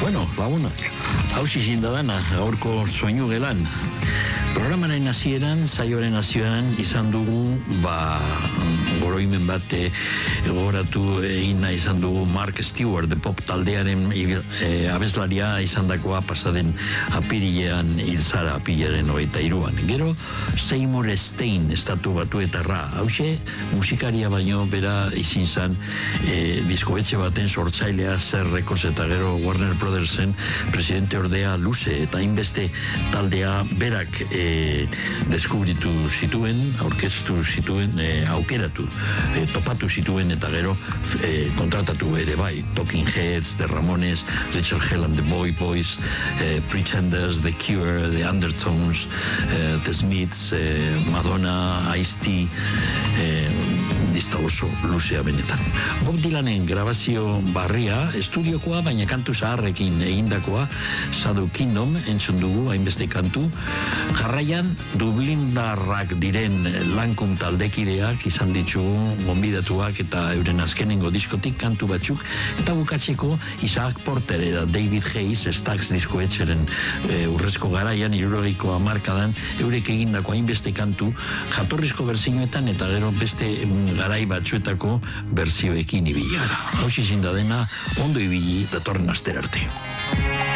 Bueno, lagunak, hausi zindadana, gaurko soinu gelan. Programaren hasieran, saioaren hasieran izan dugu, goroimen bat gogoratu egin nahi izan dugu Mark Stewart, de pop taldearen abeslaria izan dakoa pasaden apirilean hilzara apirilearen 23an. Gero, Seymour Stein estatu batuetarra, hause musikaria baino bera izin zan diskobetxe baten sortzailea Zer Records eta gero Warner Brothersen presidente ordea luze eta hainbeste taldea berak deskubritu zituen, aurkeztu zituen, aukeratu, topatu zituen eta gero kontratatu ere bai, Talking Heads, The Ramones, Richard Hell and the Boys, Pretenders, The Cure, The Undertones, The Smiths, Madonna, Ice-T, dizta oso luzea benetan. Bob Dylanen grabazio barria, estudiokoa, baina kantu zaharrekin egindakoa, Shadow Kingdom, entzun dugu, hainbeste kantu. Jarraian, Dublindarrak diren Lancome taldekideak izan ditugu gonbidatuak eta euren azkenengo diskotik kantu batzuk, eta bukatzeko Isaac Porter eta David Hayes Stax diskoetxeren urrezko garaian, 70ko hamarkadan, eurek egindako hainbeste kantu, jatorrizko berzioetan eta gero beste garai batzuetako berzioekin ibili gara. Hausi zindadena, ondo ibili datorren astera arte.